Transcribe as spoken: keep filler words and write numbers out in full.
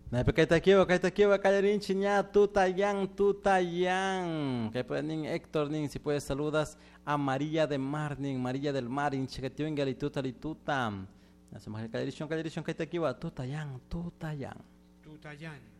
Na pe kaita kiwa kaita kiwa kayarin chiña tutayang tutayang. Que pues ning Héctor ning si puedes saludas a María de Mar ning María del Mar ning chiquetio galituta lituta. Na se más kayarin kayarin kaita kiwa tutayang tutayang. Tutayán.